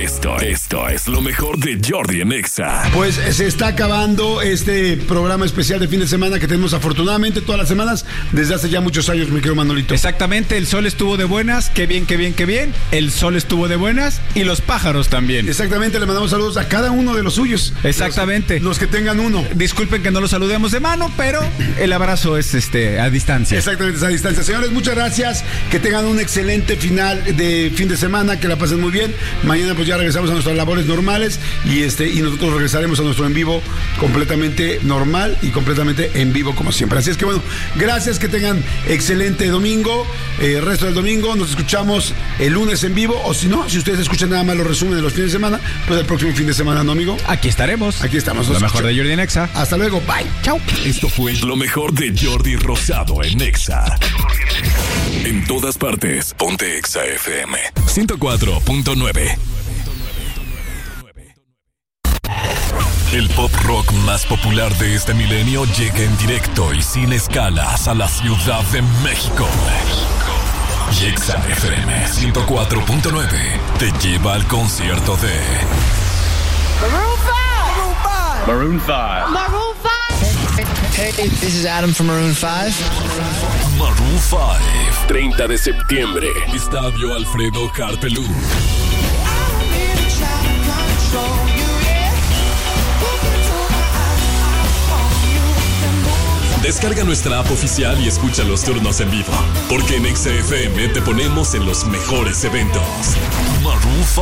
Esto es lo mejor de Jordi en Exa. Pues se está acabando este programa especial de fin de semana que tenemos afortunadamente todas las semanas desde hace ya muchos años, mi querido Manolito. Exactamente, el sol estuvo de buenas, qué bien. El sol estuvo de buenas y los pájaros también. Exactamente, le mandamos saludos a cada uno de los suyos. Exactamente. Los que tengan uno. Disculpen que no los saludemos de mano, pero el abrazo es a distancia. Exactamente, es a distancia. Señores, muchas gracias. Que tengan un excelente final de fin de semana, que la pasen muy bien. Mañana pues ya regresamos a nuestras labores normales y nosotros regresaremos a nuestro en vivo completamente normal y completamente en vivo como siempre. Así es que bueno, gracias, que tengan excelente domingo, resto del domingo. Nos escuchamos el lunes en vivo, o si no, si ustedes escuchan nada más los resúmenes de los fines de semana, pues el próximo fin de semana, ¿no, amigo? Aquí estaremos. Aquí estamos. Lo mejor de Jordi en Exa. Hasta luego, bye. Chao. Esto fue lo mejor de Jordi Rosado en Exa. En todas partes, ponte Exa FM 104.9. El pop rock más popular de este milenio llega en directo y sin escalas a la Ciudad de México. Exa FM 104.9 te lleva al concierto de Maroon 5. Hey, this is Adam from Maroon 5. Maroon 5, 30 de septiembre, Estadio Alfredo Harpelú. Descarga nuestra app oficial y escucha los turnos en vivo, porque en Exa FM te ponemos en los mejores eventos. Maroon 5,